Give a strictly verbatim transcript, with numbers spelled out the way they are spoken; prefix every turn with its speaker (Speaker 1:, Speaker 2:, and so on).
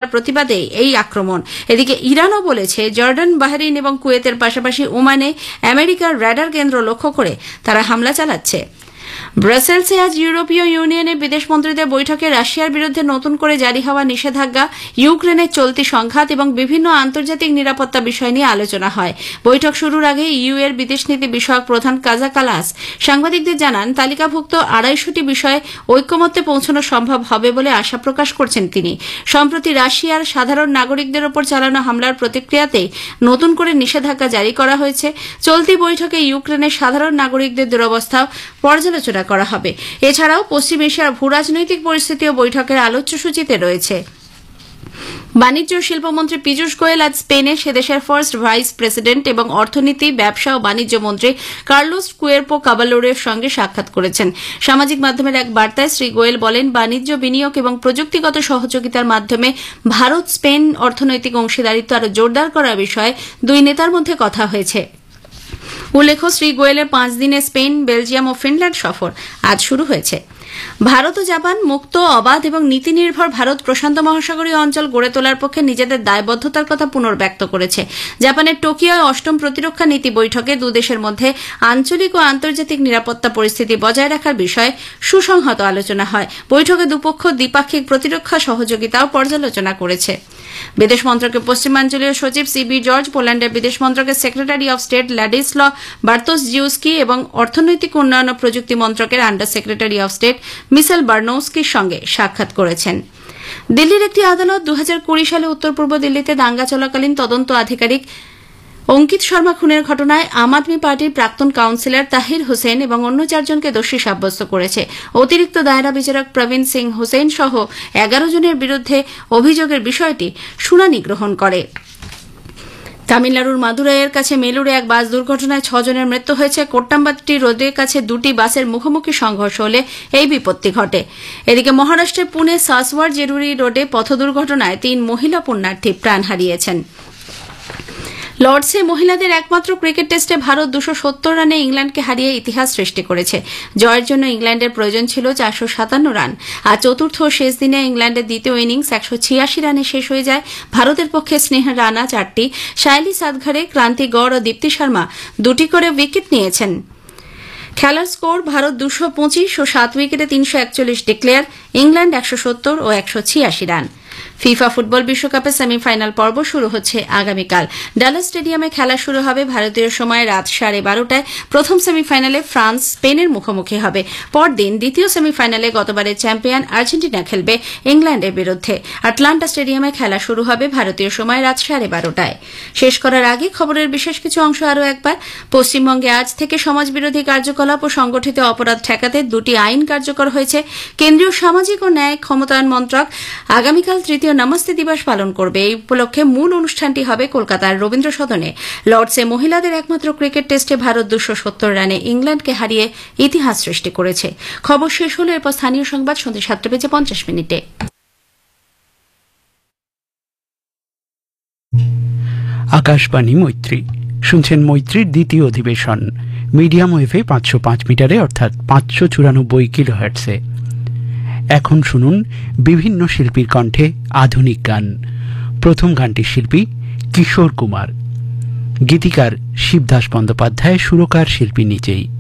Speaker 1: হামলার প্রতিবাদে এই আক্রমণ। এদিকে ইরানও বলেছে জর্ডান, বাহরিন এবং কুয়েতের পাশাপাশি ওমানে আমেরিকার র্যাডার কেন্দ্র লক্ষ্য করে তারা হামলা চালাচ্ছে। ব্রাসেলসে আজ ইউরোপীয় ইউনিয়নের বিদেশমন্ত্রীদের বৈঠকে রাশিয়ার বিরুদ্ধে নতুন করে জারি হওয়া নিষেধাজ্ঞা, ইউক্রেনের চলতি সংঘাত এবং বিভিন্ন আন্তর্জাতিক নিরাপত্তা বিষয় নিয়ে আলোচনা হয়। বৈঠক শুরুর আগে ইইউ এর বিদেশনীতি বিষয়ক প্রধান কাজা কালাস সাংবাদিকদের জানান, তালিকাভুক্ত আড়াইশোটি বিষয়ে ঐক্যমত্যে পৌঁছানো সম্ভব হবে বলে আশা প্রকাশ করছেন তিনি। সম্প্রতি রাশিয়ার সাধারণ নাগরিকদের ওপর চালানো হামলার প্রতিক্রিয়াতে নতুন করে নিষেধাজ্ঞা জারি করা হয়েছে। চলতি বৈঠকে ইউক্রেনের সাধারণ নাগরিকদের দুরবস্থাও পর্যালোচনা করা হবে। এছাড়াও পশ্চিম এশিয়ার ভূ রাজনৈতিক পরিস্থিতিও বৈঠকের আলোচ্য সূচিতে রয়েছে। বাণিজ্য ও শিল্পমন্ত্রী পীযূষ গোয়েল আজ স্পেনে সে দেশের ফার্স্ট ভাইস প্রেসিডেন্ট এবং অর্থনীতি, ব্যবসা ও বাণিজ্য মন্ত্রী কার্লোস কুয়েরপো কাবালোরের সঙ্গে সাক্ষাৎ করেছেন। সামাজিক মাধ্যমের এক বার্তায় শ্রী গোয়েল বলেন, বাণিজ্য, বিনিয়োগ এবং প্রযুক্তিগত সহযোগিতার মাধ্যমে ভারত স্পেন অর্থনৈতিক অংশীদারিত্ব আরও জোরদার করার বিষয়ে দুই নেতার মধ্যে কথা হয়েছে। উল্লেখ্য, শ্রী গোয়েলের পাঁচ দিনের স্পেন, বেলজিয়াম ও ফিনল্যান্ড সফর আজ শুরু হয়েছে। ভারত ও জাপান মুক্ত, অবাধ এবং নীতি নির্ভর ভারত প্রশান্ত মহাসাগরীয় অঞ্চল গড়ে তোলার পক্ষে নিজেদের দায়বদ্ধতার কথা পুনর্ব্যক্ত করেছে। জাপানের টোকিওয় অষ্টম প্রতিরক্ষা নীতি বৈঠকে দুদেশের মধ্যে আঞ্চলিক ও আন্তর্জাতিক নিরাপত্তা পরিস্থিতি বজায় রাখার বিষয়ে সুসংহত আলোচনা হয়। বৈঠকে দুপক্ষ দ্বিপাক্ষিক প্রতিরক্ষা সহযোগিতাও পর্যালোচনা করেছে। বিদেশ মন্ত্রকের পশ্চিমাঞ্চলীয় সচিব সিবি জর্জ, পোল্যান্ডের বিদেশ মন্ত্রকের সেক্রেটারি অব স্টেট ল্যাডিস্ল বার্তোসজিউস্কি এবং অর্থনৈতিক উন্নয়ন ও প্রযুক্তি মন্ত্রকের আন্ডার সেক্রেটারি অব স্টেট মিশেল বার্নৌস্কির সঙ্গে সাক্ষাৎ করেছেন। দিল্লির একটি আদালত দু হাজার কুড়ি সালে উত্তর পূর্ব দিল্লিতে দাঙ্গা চলাকালীন তদন্ত আধিকারিক অঙ্কিত শর্মা খুনের ঘটনায় আম আদমি পার্টির প্রাক্তন কাউন্সিলর তাহির হোসেন এবং অন্য চারজনকে দোষী সাব্যস্ত করেছে। অতিরিক্ত দায়রা বিচারক প্রবীণ সিং হোসেন সহ এগারো জনের বিরুদ্ধে অভিযোগের বিষয়টি শুনানি গ্রহণ করে। তামিলনাড়ুর মাদুরাইয়ের কাছে মেলুরে এক বাস দুর্ঘটনায় ছজনের মৃত্যু হয়েছে। কোট্টাম্বাটি রোডের কাছে দুটি বাসের মুখোমুখি সংঘর্ষ হলে এই বিপত্তি ঘটে। এদিকে মহারাষ্ট্রের পুনে সাসওয়ার জেরুরি রোডে পথ দুর্ঘটনায় তিন মহিলা পুণ্যার্থী প্রাণ হারিয়েছেন। লর্ডসে মহিলাদের একমাত্র ক্রিকেট টেস্টে ভারত দুশো সত্তর রানে ইংল্যান্ডকে হারিয়ে ইতিহাস সৃষ্টি করেছে। জয়ের জন্য ইংল্যান্ডের প্রয়োজন ছিল চারশো সাতান্ন রান। আর চতুর্থ শেষ দিনে ইংল্যান্ডের দ্বিতীয় ইনিংস একশো ছিয়াশি রানে শেষ হয়ে যায়। ভারতের পক্ষে স্নেহ রানা চারটি, শাইলি সাতঘারে, ক্রান্তি গড় ও দীপ্তি শর্মা দুটি করে উইকেট নিয়েছেন। খেলার স্কোর ভারত দুশো পঁচিশ ও সাত উইকেটে তিনশো একচল্লিশ ডিক্লেয়ার, ইংল্যান্ড একশো সত্তর ও একশো ছিয়াশি রান। ফিফা ফুটবল বিশ্বকাপের সেমিফাইনাল পর্ব শুরু হচ্ছে আগামীকাল। ডালাস স্টেডিয়ামে খেলা শুরু হবে ভারতীয় সময় রাত সাড়ে বারোটায়। প্রথম সেমিফাইনালে ফ্রান্স স্পেনের মুখোমুখি হবে। পরদিন দ্বিতীয় সেমিফাইনালে গতবারের চ্যাম্পিয়ন আর্জেন্টিনা খেলবে ইংল্যান্ডের বিরুদ্ধে। আটলান্টা স্টেডিয়ামে খেলা শুরু হবে ভারতীয় সময় রাত সাড়ে বারোটায়। শেষ করার আগে খবরের বিশেষ কিছু অংশ আরও একবার। পশ্চিমবঙ্গে আজ থেকে সমাজবিরোধী কার্যকলাপ ও সংগঠিত অপরাধ ঠেকাতে দুটি আইন কার্যকর হয়েছে। কেন্দ্রীয় সামাজিক ও ন্যায় ক্ষমতায়ন মন্ত্রক আগামীকাল তৃতীয় নমস্তে দিবস পালন করবে। এই উপলক্ষে মূল অনুষ্ঠানটি হবে কলকাতার রবীন্দ্র সদনে। লর্ডসে মহিলাদের একমাত্র ক্রিকেট টেস্টে ভারত দুশো সত্তর রানে ইংল্যান্ডকে হারিয়ে ইতিহাস সৃষ্টি করেছে। খবর শেষ হলো, এরপর স্থানীয় সংবাদ সন্ধ্যে সাতটা বেজে পঞ্চাশ মিনিটে।
Speaker 2: আকাশবাণী মৈত্রী শুনছেন। মৈত্রীর দ্বিতীয় অধিবেশন মিডিয়াম ওয়েভে পাঁচশো পাঁচ মিটারে অর্থাৎ পাঁচশো চুরানব্বই কিলো হার্টসে। এখন শুনুন বিভিন্ন শিল্পীর কণ্ঠে আধুনিক গান। প্রথম গানটির শিল্পী কিশোর কুমার, গীতিকার শিবদাস বন্দ্যোপাধ্যায়, সুরকার শিল্পী নিজেই।